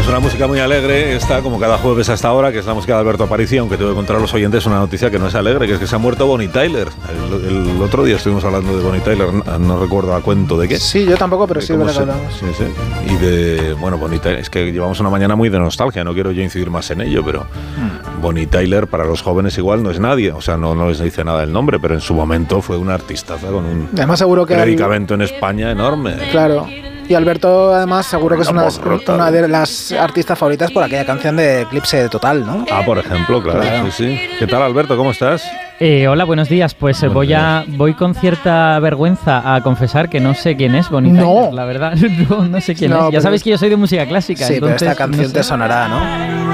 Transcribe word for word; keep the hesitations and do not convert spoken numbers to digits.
es una música muy alegre, esta, como cada jueves a esta hora, que es la música de Alberto Aparicio, aunque tengo que contar a los oyentes una noticia que no es alegre, que es que se ha muerto Bonnie Tyler. El, el otro día estuvimos hablando de Bonnie Tyler, no, no recuerdo a cuento de qué. Sí, yo tampoco, pero sí es verdad que hablamos. Sí, sí. Y de, bueno, Bonnie Tyler, es que llevamos una mañana muy de nostalgia, no quiero yo incidir más en ello, pero hmm. Bonnie Tyler para los jóvenes igual no es nadie, o sea, no, no les dice nada el nombre, pero en su momento fue una artistaza con un además, seguro que predicamento al... en España enorme. Claro. Y Alberto, además, seguro que es una, una de las artistas favoritas por aquella canción de Eclipse Total, ¿no? Ah, por ejemplo, claro, claro. Sí, sí. ¿Qué tal, Alberto? ¿Cómo estás? Eh, hola, buenos días. Pues buenos voy días. a voy con cierta vergüenza a confesar que no sé quién es Bonnie Tyler, no. la verdad. No, no sé quién no, es. Ya sabéis que yo soy de música clásica. Sí, entonces, pero esta canción no sé. te sonará, ¿no?